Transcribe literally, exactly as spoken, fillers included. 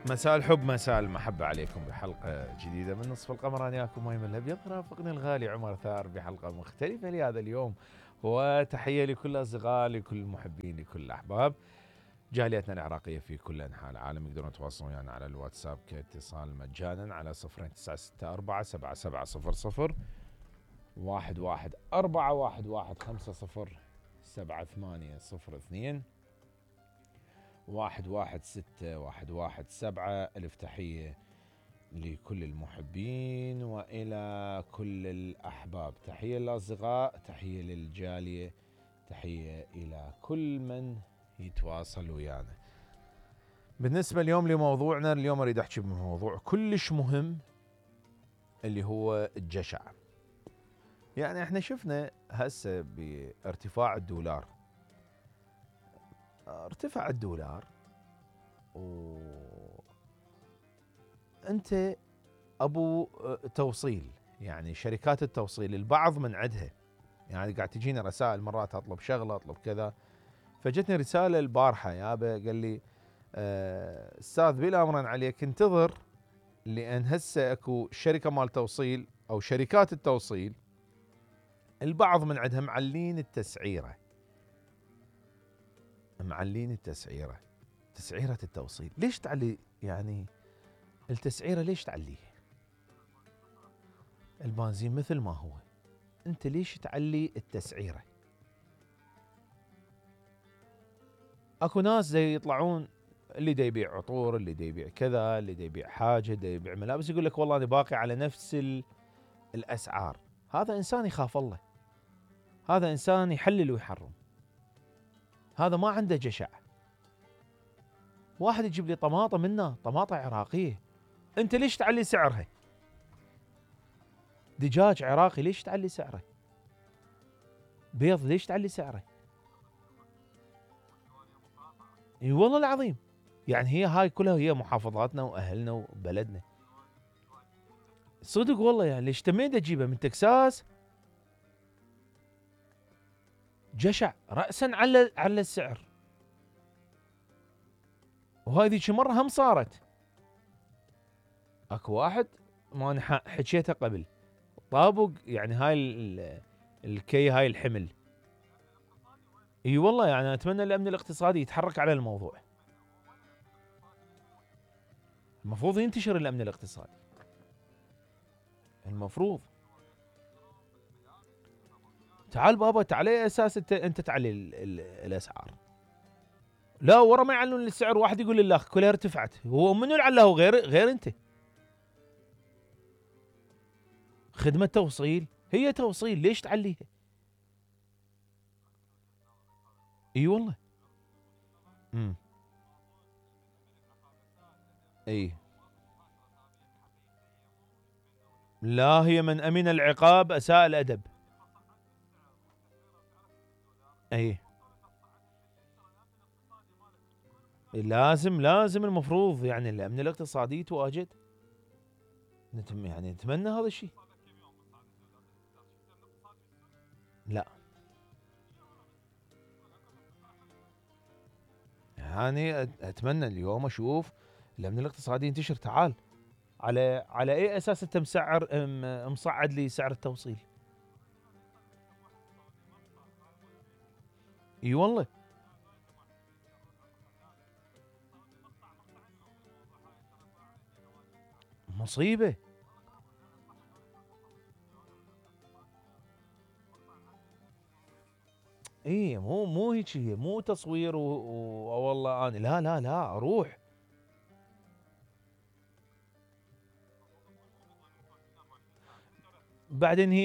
مساء الحب مساء المحبة عليكم بحلقة جديدة من نصف القمر. أنا وياكم مايمن الأبيض، رافقني الغالي عمر ثار بحلقة مختلفة لهذا اليوم. وتحية لكل الأصدقاء، لكل المحبين، لكل الأحباب. جاليتنا العراقية في كل أنحاء العالم يقدرون يتواصلون ويانا يعني على الواتساب كاتصال مجانا على صفر تسعة ستة أربعة سبعة سبعة صفر صفر واحد واحد أربعة واحد واحد خمسة صفر سبعة ثمانية صفر اثنين واحد واحد ستة واحد واحد سبعة. ألف تحية لكل المحبين وإلى كل الأحباب. تحية للأصدقاء، تحية للجالية، تحية إلى كل من يتواصل ويانا. بالنسبة اليوم لموضوعنا، اليوم أريد أحكي بموضوع كلش مهم اللي هو الجشع. يعني احنا شفنا هسه بارتفاع الدولار، ارتفع الدولار و انت ابو توصيل، يعني شركات التوصيل البعض من عندها، يعني قاعد تجينا رسائل مرات اطلب شغله اطلب كذا. فجتني رساله البارحه يابا قال لي آه، استاذ بلا امرا عليك انتظر، لان هسه اكو شركه مال توصيل او شركات التوصيل البعض من عندها معلين التسعيره، معلين التسعيره تسعيره التوصيل. ليش تعلي يعني التسعيره؟ ليش تعليها؟ البنزين مثل ما هو، انت ليش تعلي التسعيره؟ اكو ناس زي يطلعون، اللي دا يبيع عطور، اللي دا يبيع كذا، اللي دا يبيع حاجه، دا يبيع ملابس، يقول لك والله انا باقي على نفس الاسعار. هذا انسان يخاف الله، هذا انسان يحلل ويحرم، هذا ما عنده جشع. واحد يجيب لي طماطه منا، طماطه عراقيه، انت ليش تعلي سعرها؟ دجاج عراقي ليش تعلي سعره؟ بيض ليش تعلي سعره؟ اي والله العظيم، يعني هي هاي كلها هي محافظاتنا واهلنا وبلدنا. صدق والله، يعني ليش تميد اجيبها من تكساس؟ جشع رأسا على على السعر. وهاي ذيك مرة هم صارت، اكو واحد ما انا حكيتها قبل، طابق يعني هاي الكي، هاي الحمل. اي والله، يعني اتمنى الامن الاقتصادي يتحرك على الموضوع. المفروض ينتشر الامن الاقتصادي، المفروض. تعال بابا، تعال على اساس انت انت تعلي ال ال الاسعار؟ لا، ورا ما يعلنون السعر واحد يقول لله كلها ارتفعت. هو منو اللي علّاه؟ غير غير انت. خدمة توصيل هي توصيل، ليش تعليها؟ اي والله. امم اي لا، هي من امن العقاب اساء الادب. اي لازم لازم المفروض يعني الامن الاقتصادي يتواجد. نتم يعني نتمنى هذا الشيء. لا يعني اتمنى اليوم اشوف الامن الاقتصادي ينتشر. تعال، على على اي اساس انت مسعر مصعد لي سعر التوصيل؟ اي والله مصيبه. اي مو مو هيك، هي مو تصوير والله انا لا لا لا اروح. بعدين هي